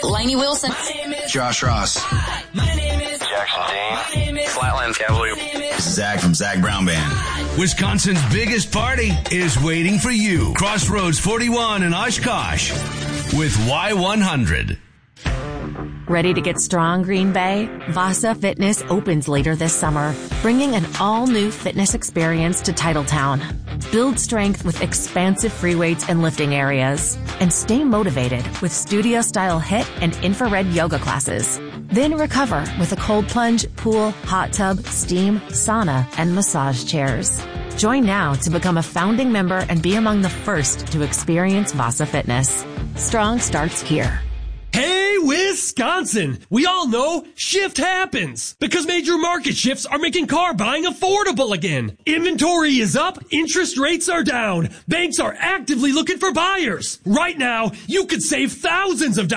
Lainey Wilson. Josh Ross. Jackson Dean. Flatland Cavalier. Zach from Zach Brown Band. Wisconsin's biggest party is waiting for you. Crossroads 41 in Oshkosh with Y100. Ready to get strong, Green Bay? Vasa Fitness opens later this summer, bringing an all-new fitness experience to Titletown. Build strength with expansive free weights and lifting areas, and stay motivated with studio-style HIIT and infrared yoga classes. Then recover with a cold plunge, pool, hot tub, steam, sauna, and massage chairs. Join now to become a founding member and be among the first to experience Vasa Fitness. Strong starts here. Hey, Wisconsin! We all know shift happens because major market shifts are making car buying affordable again. Inventory is up, interest rates are down, banks are actively looking for buyers. Right now, you could save thousands of dollars